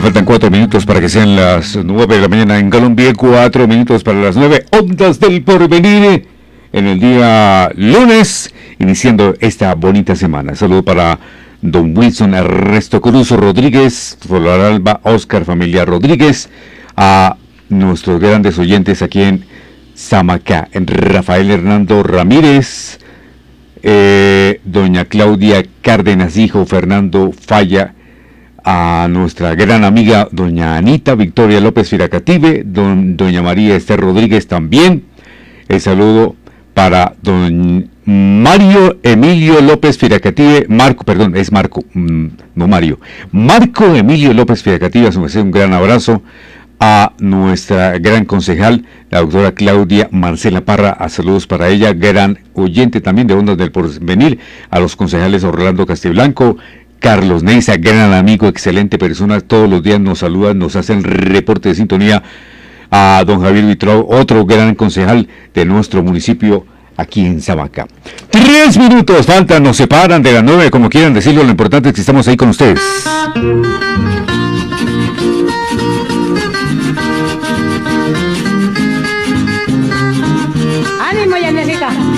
faltan 4 minutos para que sean las 9 de la mañana en Colombia, 4 minutos para las 9, Ondas del Porvenir, en el día lunes, iniciando esta bonita semana. Saludo para don Wilson Ernesto Cruz Rodríguez, Floralba Oscar Familia Rodríguez, a nuestros grandes oyentes aquí en Samacá, en Rafael Hernando Ramírez, doña Claudia Cárdenas, hijo Fernando Falla, a nuestra gran amiga doña Anita Victoria López Firacative, doña María Esther Rodríguez también. El saludo para don Mario Emilio López Firacative, Marco Emilio López Firacative, a su merced, un gran abrazo. A nuestra gran concejal, la doctora Claudia Marcela Parra, a saludos para ella, gran oyente también de Ondas del Porvenir, a los concejales Orlando Castiblanco, Carlos Neiza, gran amigo, excelente persona, todos los días nos saludan, nos hacen reporte de sintonía, a don Javier Vitrao, otro gran concejal de nuestro municipio aquí en Samacá. 3 minutos faltan, nos separan de las 9, como quieran decirlo, lo importante es que estamos ahí con ustedes.